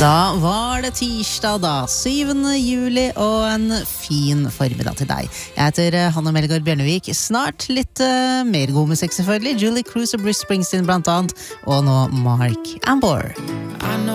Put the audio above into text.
Da var det tirsdag da, 7. juli, og en fin formiddag til deg. Jeg heter Hanne Melgaard Bjørnevik. Snart litt mer god musikk selvfølgelig. Julie Cruise og Bruce Springsteen blant annet, og nå Mark Ambor.